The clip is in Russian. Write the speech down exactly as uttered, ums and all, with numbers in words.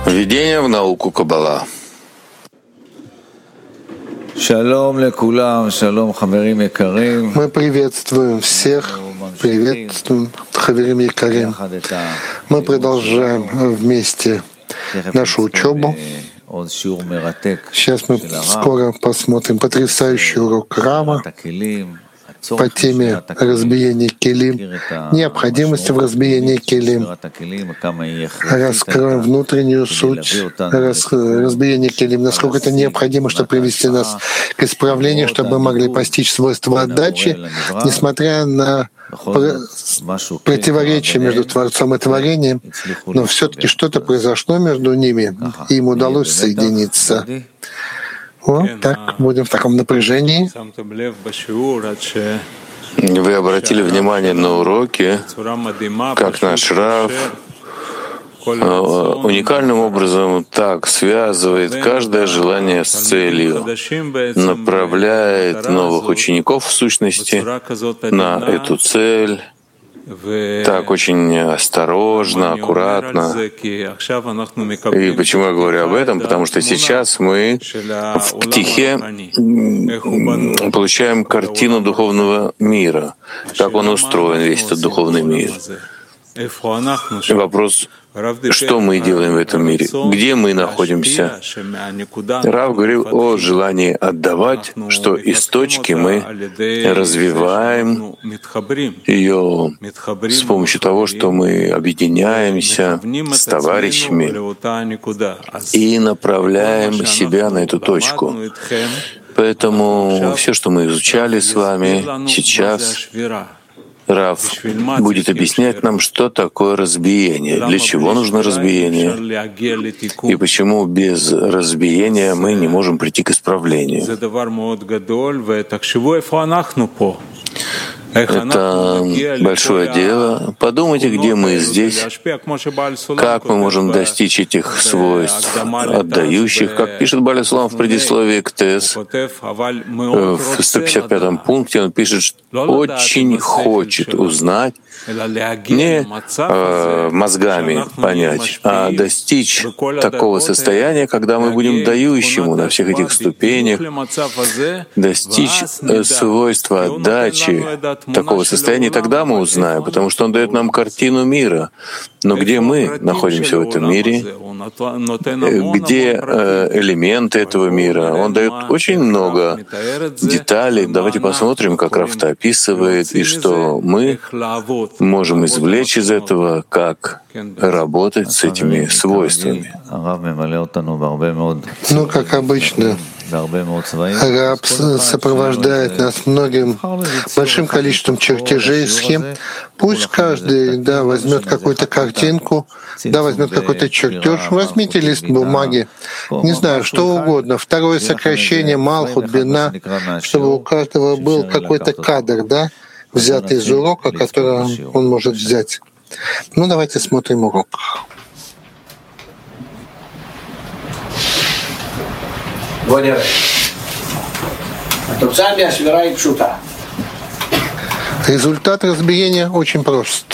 Введение в науку Каббала. Мы приветствуем всех, приветствуем Хаверим Якарим. Мы продолжаем вместе нашу учебу. Сейчас мы скоро посмотрим потрясающий урок Рава по теме разбиения келим, необходимости в разбиении келим. Раскроем внутреннюю суть раз, разбиения келим, насколько это необходимо, чтобы привести нас к исправлению, чтобы мы могли постичь свойства отдачи, несмотря на противоречие между Творцом и творением, но все-таки что-то произошло между ними, и им удалось соединиться. Вот так, будем в таком напряжении. Вы обратили внимание на уроке, как наш Рав уникальным образом так связывает каждое желание с целью, направляет новых учеников в сущности на эту цель, так очень осторожно, аккуратно. И почему я говорю об этом? Потому что сейчас мы в Птихе получаем картину духовного мира, как он устроен, весь этот духовный мир. И вопрос, что мы делаем в этом мире? Где мы находимся? Рав говорил о желании отдавать, что из точки мы развиваем ее с помощью того, что мы объединяемся с товарищами и направляем себя на эту точку. Поэтому все, что мы изучали с вами сейчас, Рав будет объяснять нам, что такое разбиение, для чего нужно разбиение, и почему без разбиения мы не можем прийти к исправлению. Это большое дело. Подумайте, где мы здесь, как мы можем достичь этих свойств отдающих, как пишет Бааль Сулам в предисловии к ТЭС, в сто пятьдесят пятом пункте он пишет, что очень хочет узнать, не э, мозгами понять, а достичь такого состояния, когда мы будем дающему на всех этих ступенях, достичь свойства отдачи, такого состояния, и тогда мы узнаем, потому что он дает нам картину мира. Но где мы находимся в этом мире, где элементы этого мира, он дает очень много деталей. Давайте посмотрим, как Рав описывает, и что мы можем извлечь из этого, как работать с этими свойствами. Ну, как обычно, Раб сопровождает нас многим большим количеством чертежей, схем. Пусть каждый да, возьмет какую-то картинку, да, возьмет какой-то чертеж. Возьмите лист бумаги, не знаю, что угодно. Второе сокращение Малхут, Бина, чтобы у каждого был какой-то кадр, да, взятый из урока, который он может взять. Ну, давайте смотрим урок. Результат разбиения очень прост.